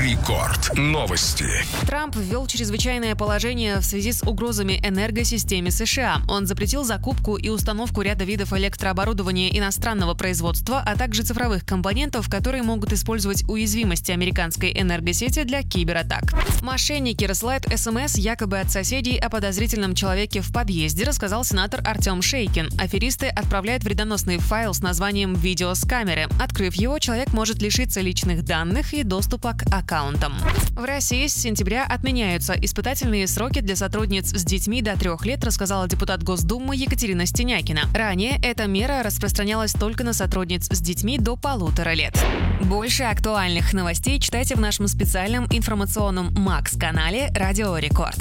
Рекорд. Новости. Трамп ввел чрезвычайное положение в связи с угрозами энергосистеме США. Он запретил закупку и установку ряда видов электрооборудования иностранного производства, а также цифровых компонентов, которые могут использовать уязвимости американской энергосети для кибератак. Мошенники рассылают СМС якобы от соседей о подозрительном человеке в подъезде, рассказал сенатор Артем Шейкин. Аферисты отправляют вредоносный файл с названием «Видео с камеры». Открыв его, человек может лишиться личных данных и доступа к аккаунтам. В России с сентября отменяются испытательные сроки для сотрудниц с детьми до 3 лет, рассказала депутат Госдумы Екатерина Стенякина. Ранее эта мера распространялась только на сотрудниц с детьми до 1,5 лет. Больше актуальных новостей читайте в нашем специальном информационном МАКС-канале «Радио Рекорд».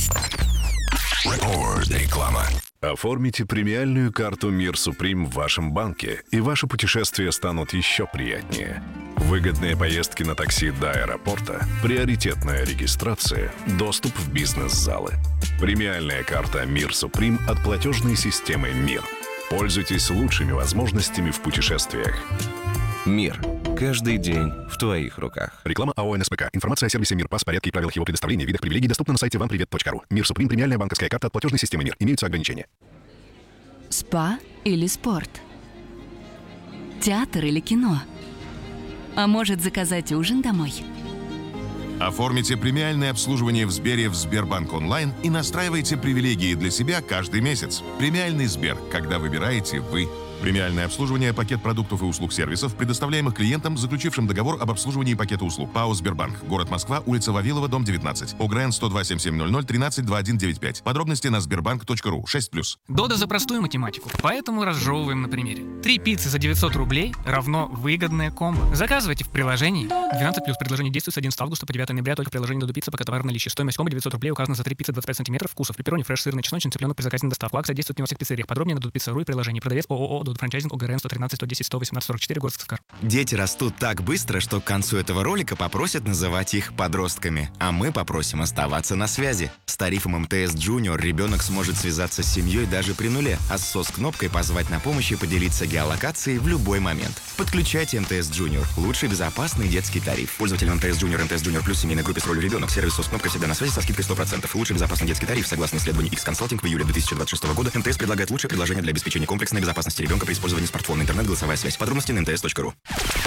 Реклама. Оформите премиальную карту «Мир Суприм» в вашем банке, и ваши путешествия станут еще приятнее. Выгодные поездки на такси до аэропорта, приоритетная регистрация, доступ в бизнес-залы. Премиальная карта «Мир Суприм» от платежной системы «Мир». Пользуйтесь лучшими возможностями в путешествиях. Мир. Каждый день в твоих руках. Реклама АО «НСПК». Информация о сервисе «Мир», порядке и правилах его предоставления, видах привилегий доступна на сайте вампривет.ру. «Мир Суприм» — премиальная банковская карта от платежной системы «Мир». Имеются ограничения. Спа или спорт? Театр или кино? А может, заказать ужин домой? Оформите премиальное обслуживание в Сбере в Сбербанк онлайн и настраивайте привилегии для себя каждый месяц. Премиальный Сбер, когда выбираете вы. Премиальное обслуживание, пакет продуктов и услуг сервисов, предоставляемых клиентам, заключившим договор об обслуживании пакета услуг. ПАО «Сбербанк». Город Москва, улица Вавилова, дом 19. ОГРН 102-7700 13-2195. Подробности на сбербанк.ру. 6+. Дода за простую математику, поэтому разжевываем на примере. 3 пиццы за 900 рублей равно выгодное комбо. Заказывайте в приложении. 12+. Предложение действует с 11 августа по 9 ноября только в приложении Dodo Pizza, пока товар в наличии. Стоимость комбо 900 рублей указана за 3 пиццы 25 сантиметров. Вкусов: пепперони, фреш, сырный, чесночный, цыпленок при заказе на доставку. Акция действует не во всех пиццериях. Подробнее на dodopizza.ru и приложении. Продавец ООО «Dodo Франчайзинг», ОГРН 113-110-118-44, город Сыктывкар. Дети растут так быстро, что к концу этого ролика попросят называть их подростками. А мы попросим оставаться на связи. С тарифом МТС Junior ребенок сможет связаться с семьей даже при нуле, а с СОС-кнопкой позвать на помощь и поделиться геолокацией в любой момент. Подключайте МТС Junior. Лучший безопасный детский тариф. Пользователям МТС Junior, МТС Junior Plus, семейной группе с ролью ребенок. Сервис СОС-кнопка всегда на связи со скидкой 100%. Лучший безопасный детский тариф. Согласно исследованию X-Consulting в июле 2026 года, МТС предлагает лучшее предложение для обеспечения комплексной безопасности ребенка при использовании смартфона, интернет, голосовая связь. Подробности на mts.ru.